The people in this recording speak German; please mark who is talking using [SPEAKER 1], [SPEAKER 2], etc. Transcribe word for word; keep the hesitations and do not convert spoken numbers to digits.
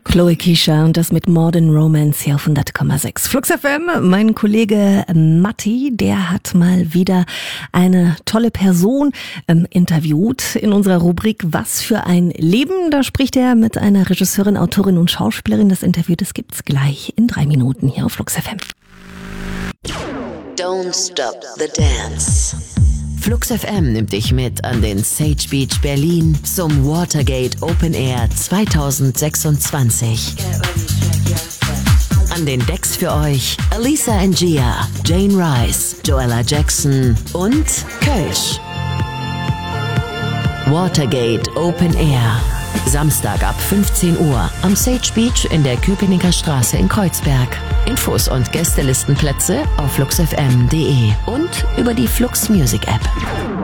[SPEAKER 1] Chloe Keisha und das mit Modern Romance hier auf hundert Komma sechs. Flux F M, mein Kollege Matti, der hat mal wieder eine tolle Person ähm, interviewt in unserer Rubrik Was für ein Leben. Da spricht er mit einer Regisseurin, Autorin und Schauspielerin. Das Interview, das gibt's gleich in drei Minuten hier auf Flux F M.
[SPEAKER 2] Don't stop the dance. Flux F M nimmt dich mit an den Sage Beach Berlin zum Watergate Open Air zwanzig sechsundzwanzig. An den Decks für euch Alisa and Gia, Jane Rice, Joella Jackson und Kölsch. Watergate Open Air. Samstag ab fünfzehn Uhr am Sage Beach in der Köpenicker Straße in Kreuzberg. Infos und Gästelistenplätze auf flux f m punkt de und über die Flux Music App.